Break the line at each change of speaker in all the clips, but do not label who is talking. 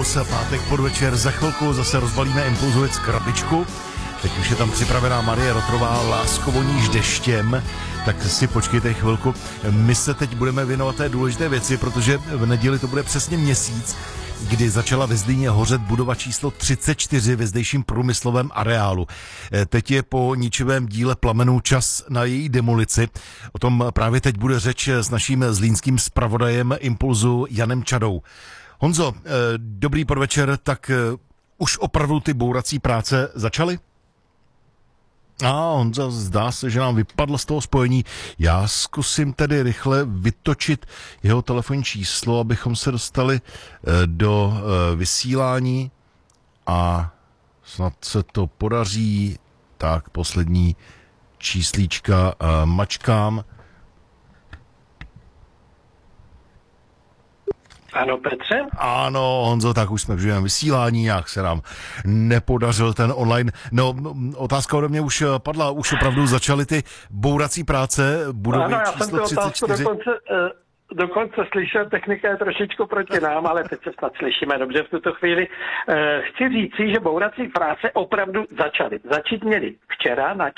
Impuls, pátek podvečer, za chvilku zase rozbalíme Impulzovic krabičku. Teď už je tam připravená Marie Rotrová, Láskovoníš deštěm, tak si počkejte chvilku. My se teď budeme věnovat té důležité věci, protože v neděli to bude přesně měsíc, kdy začala ve Zlíně hořet budova číslo 34 ve zdejším průmyslovém areálu. Teď je po ničivém díle plamenů čas na její demolici. O tom právě teď bude řeč s naším zlínským zpravodajem Impulzu Janem Čadou. Honzo, dobrý podvečer, tak už opravdu ty bourací práce začaly? Honza, zdá se, že nám vypadlo z toho spojení. Já zkusím tedy rychle vytočit jeho telefonní číslo, abychom se dostali do vysílání a snad se to podaří. Tak, poslední číslíčka mačkám.
Ano, Petře?
Ano, Honzo, tak už jsme v živém vysílání, jak se nám nepodařil ten online. No, otázka ode mě už padla, už opravdu začaly ty bourací práce budovy číslo 34.
Dokonce slyšel, technika je trošičku proti nám, ale teď se snad slyšíme dobře v tuto chvíli. Chci říci, že bourací práce opravdu začaly. Začít měli včera na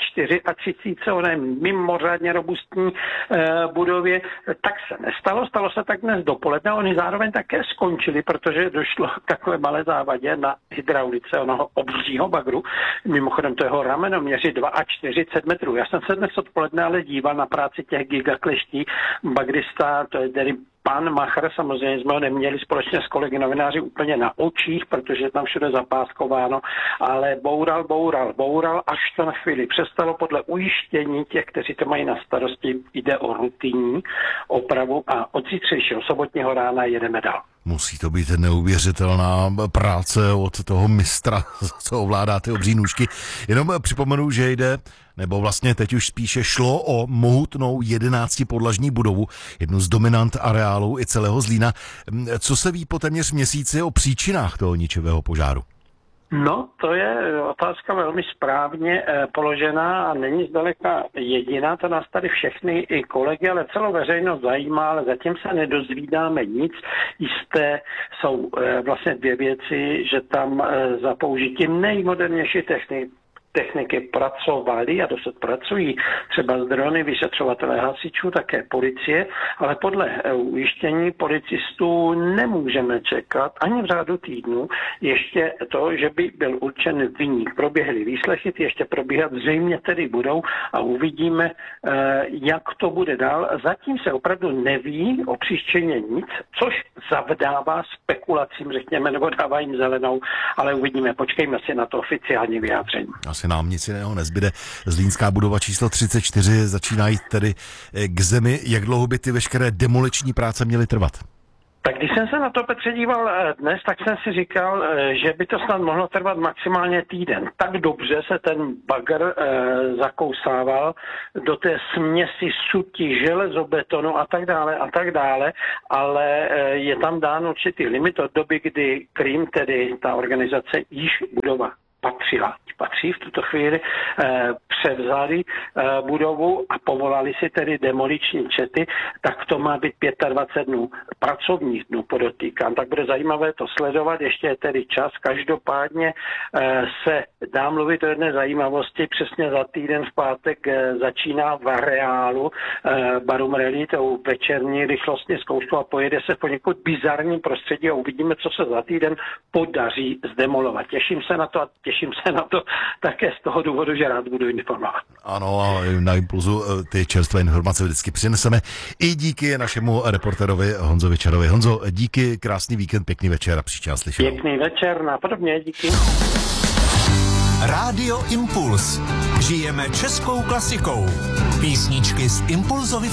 34. oné mimořádně robustní budově. Tak se nestalo, stalo se tak dnes dopoledne. Oni zároveň také skončili, protože došlo k takové malé závadě na hydraulice onoho obřího bagru. Mimochodem to jeho rameno měří 42 metrů. Já jsem se dnes odpoledne ale díval na práci těch gigakleští. Bagrista, to je tedy pan Machr, samozřejmě jsme ho neměli společně s kolegy novináři úplně na očích, protože je tam všude zapáskováno, ale boural, až to na chvíli přestalo. Podle ujištění těch, kteří to mají na starosti, jde o rutinní opravu a od zítřejšího sobotního rána jedeme dál.
Musí to být neuvěřitelná práce od toho mistra, co ovládá ty obří nůžky. Jenom připomenu, že jde, nebo vlastně teď už spíše šlo o mohutnou 11podlažní budovu, jednu z dominant areálu i celého Zlína. Co se ví po téměř měsíci o příčinách toho ničivého požáru?
No, to je otázka velmi správně položená a není zdaleka jediná. To nás tady všechny i kolegy, ale celou veřejnost zajímá, ale zatím se nedozvídáme nic. Jisté jsou vlastně dvě věci, že tam za použití nejmodernější techniky pracovali a dosud pracují třeba z drony, vyšetřovatelé hasičů, také policie, ale podle ujištění policistů nemůžeme čekat ani v řádu týdnů ještě to, že by byl určen viník. Proběhly výslechy, ještě probíhat zřejmě tedy budou a uvidíme, jak to bude dál. Zatím se opravdu neví o příčině nic, což zavdává spekulacím, řekněme, nebo dává jim zelenou, ale uvidíme, počkejme si na to oficiální vyjádření.
Asi nám nic jiného nezbyde. Zlínská budova číslo 34 začíná jít tedy k zemi. Jak dlouho by ty veškeré demoliční práce měly trvat?
Tak když jsem se na to, Petře, díval dnes, tak jsem si říkal, že by to snad mohlo trvat maximálně týden. Tak dobře se ten bagr zakousával do té směsi suti, železobetonu a tak dále, ale je tam dán určitý limit od doby, kdy Krím, tedy ta organizace, již budova patří v tuto chvíli, převzali budovu a povolali si tedy demoliční čety, tak to má být 25 dnů, pracovních dnů podotýkám. Tak bude zajímavé to sledovat, ještě je tedy čas. Každopádně se dá mluvit o jedné zajímavosti, přesně za týden v pátek začíná v areálu Barum Rally tou večerní rychlostní zkoušku a pojede se po někud bizarním prostředí a uvidíme, co se za týden podaří zdemolovat. Těším se na to také z toho důvodu, že rád budu informovat.
Ano, a na Impulzu ty čerstvé informace vždycky přineseme. I díky našemu reporterovi Honzovi Čadovi. Honzo, díky, krásný víkend, pěkný večer a příště slyšenou.
Pěkný večer, napodobně, díky.
Rádio Impuls. Žijeme českou klasikou. Písničky z Impulzovic